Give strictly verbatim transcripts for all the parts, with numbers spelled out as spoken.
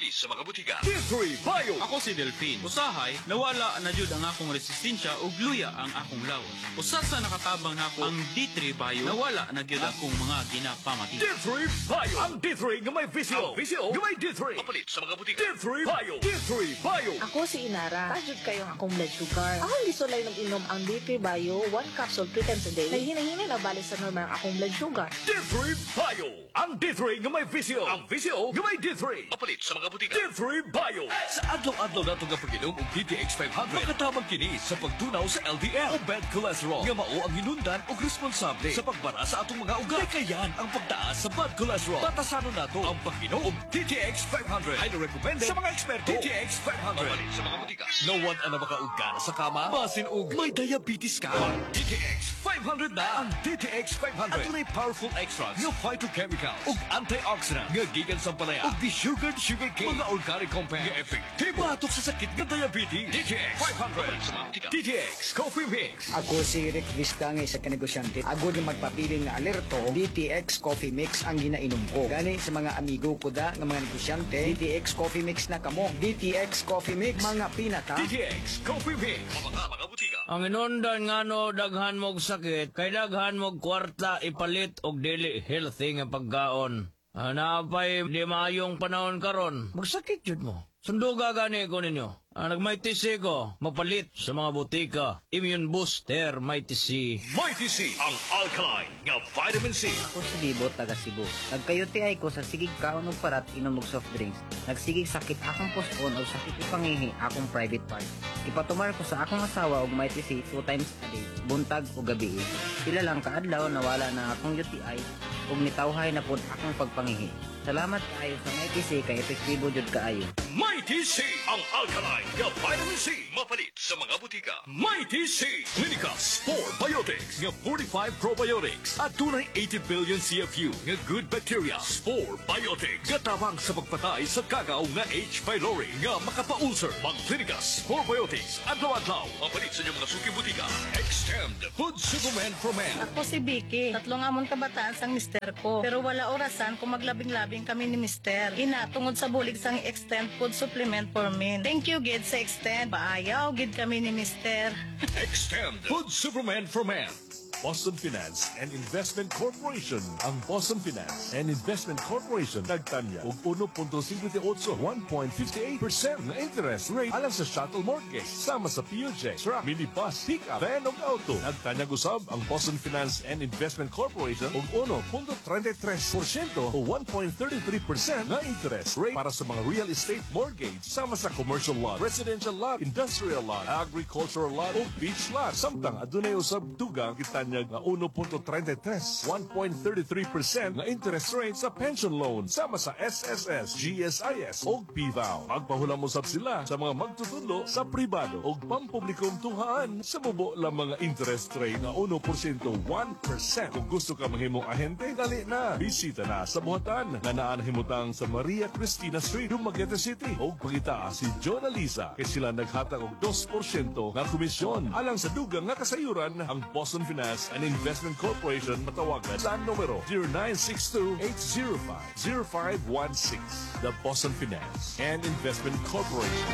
Mapalit sa mga butika. D three Bio. Ako si Delphine. Usahay, nawala na jud ang akong resistensya ug luya ang akong lawas. Usa sa nakatabang nako ang D three Bio, nawala na jud akong mga ginapamati. D three Bio. Ang D three nga may visyo. Visyo nga may D three. Mapalit sa mga butika. D three Bio. D three Bio. Ako si Inara. Tajud kayo ang akong blood sugar. Ako lisolay ng inom ang D three Bio, one capsule three times a day. Nahihina-hina na bali sa normal ang akong blood sugar. D three Bio. Ang D three nga may visyo. Ang visyo nga may D three. Mapalit sa mga butika. D three Bio. Sa adlaw-adlaw nato nga pag-inom og D T X five hundred, makatabang kini sa pagtunaw sa L D L o bad cholesterol nga mao ang hinundan og responsable sa pagbara sa atong mga ugat. Kayan ang pagtaas sa bad cholesterol. Batasanon nato ang pag-inom og D T X five hundred. Highly recommended sa mga eksperto. D T X five hundred. Mapalit sa mga butika. No one ang makaugga na sa kama, basin og may diabetes ka. D T X five hundred na ang D T X five hundred. At may powerful extracts nga phytochemicals ug antioxidant nga gikan sa palaya ug di-sugared sugar cane mga organic compound nga epektibo batok sa sakit nga diabetes. D T X five hundred. Mapalit sa mga butika. D T X Coffee Mix. Ako si Rick Vista nga isa ka negosyante. Ako di magpapili nga alerto, D T X Coffee Mix ang ginainom ko. Gani sa mga amigo ko da nga mga negosyante, D T X Coffee Mix na kamo. D T X Coffee Mix, mga pinaka. D T X Coffee Mix. Mga mga butika. Ang inundan nga no, daghan mog sakit, kay daghan mog kwarta ipalit og dili healthy nga pagkaon. Hanapay di maayong panahon karon, magsakit jud mo. Sunduga gani ko ninyo. Ang nagmighty C ko, mapalit sa mga butika. Immune Booster Mighty C. Mighty C, ang alkaline nga vitamin C. Ako si Libo, taga Cebu. Nagkayuti ay ko sa sigig kaon og parat inom og soft drinks. Nagsigig sakit akong pospon o sakit ipangihi akong private part. Ipatumar ko sa akong asawa og Mighty C two times a day, buntag o gabi. Sila lang kaadlaw nawala na akong U T I ug nitawhay na pud akong pagpangihi. Salamat kaayo sa Mighty C kay epektibo jud kaayo. Mighty C, ang alkaline nga vitamin C. Mapalit sa mga butika. Mighty C, Clinicus four Biotics nga forty-five probiotics at tunay eighty billion C F U nga good bacteria. four Biotics gatabang sa pagpatay sa kagaw nga H. pylori nga makapa-ulcer. Mag Clinicus four Biotics adlaw-adlaw. Mapalit sa inyong mga suki butika. Extend Food Supplement for Men. Ako si Vicky. Tatlong amon kabataan sang mister ko. Pero wala orasan kung maglabing-labing kami ni mister. Ina, tungod sa bulig sang Extend Food Supplement for Men. Thank you, Gid, sa Extend. Paayaw, Gid kami ni mister. Extend Food Supplement for Men. Boston Finance and Investment Corporation. Ang Boston Finance and Investment Corporation nagtanya og one point fifty-eight, one point fifty-eight percent na interest rate alang sa shuttle mortgage sama sa P U J, truck, minibus, pick-up, van ug auto. Nagtanya gusab ang Boston Finance and Investment Corporation og one point thirty-three percent o one point thirty-three percent na interest rate para sa mga real estate mortgage sama sa commercial lot, residential lot, industrial lot, agricultural lot o beach lot. Samtang adunay usab dugang kita nga one point thirty-three, one point thirty-three percent na interest rate sa pension loan sama sa S S S, G S I S o P V A O. Magpahulam usab sila sa mga magtutudlo sa pribado o pampublikong tuhaan sa bubo lang mga interest rate na one percent, one percent. Kung gusto ka mahimong ahente, dali na. Bisita na sa buhatan na naan himutang sa Maria Cristina Street, Dumaguete City. O pagita si Jonah Lisa kay sila naghatag og two percent nga komisyon. Alang sa dugang nga kasayuran, ang Boston Finance and Investment Corporation matawagan sa numero zero nine six two, eight zero five, zero five one six. The Boston Finance and Investment Corporation.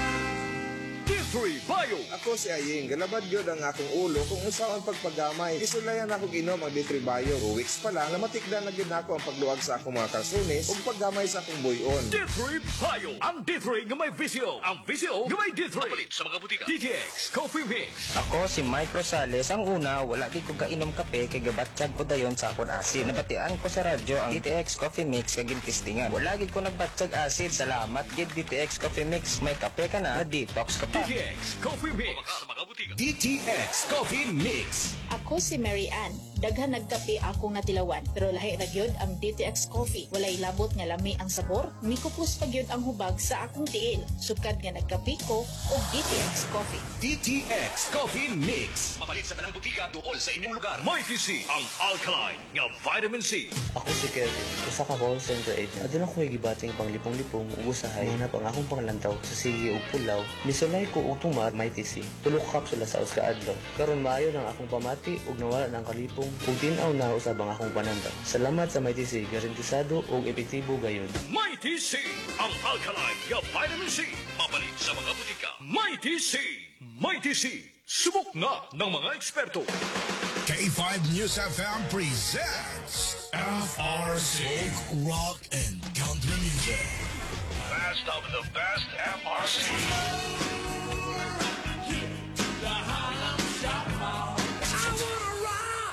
D three Bio. Ako si Aying, galabad yun ang akong ulo kung usaw ang pagpagamay. Isulayan ako ginom ang D three Bio. two weeks pa lang, namatikdan na gid ako ang pagluwag sa akong mga kalsones ug paggamay sa akong buyon. D three Bio. Ang D three nga may visyo. Ang visyo nga may D three. Mapalit sa mga butika. D T X Coffee Mix. Ako si Mike Rosales. Ang una, wala gid ko kainom kape kay gabatsyag ko dayon sa akong asid. Nabatian ko sa radyo ang D T X Coffee Mix kay gintistingan. Wala gid ko nagbatsyag asid. Salamat gid D T X Coffee Mix. May kape ka na, detox ka pa. D T X Coffee Mix. Mga mga butika. D T X Coffee Mix. Ako si Mary Ann. Daghan nagkape akong natilawan, pero lahi ra gyud ang D T X Coffee. Walay labot nga lami ang sabor, mikupos pa gyud ang hubag sa akong tiil. Sukad nga nagkape ko og D T X Coffee. D T X Coffee Mix. Mapalit sa tanang butika tuol sa inyong lugar. Mighty C, ang alkaline nga vitamin C. Ako si Kevin, usa ka call center agent. Adun ako gibating pang lipong-lipong ug usahay na pang akong panglantaw sa sige ug pulaw. Nisulay ko og tumar Mighty C. Tulo ka kapsula sa usa ka adlaw. Karon maayo nang akong pamati ug nawala nang kalipong libong ug tin-aw na usab ang akong pananda. Salamat sa Mighty C, garantisado ug epektibo gayon. Mighty C, ang alkaline nga vitamin C. Mapalit sa mga butika. Mighty C. Mighty C. Subok na ng mga eksperto. K five News F M presents F R C Folk, Rock, and Country Music. Best of the best F R C.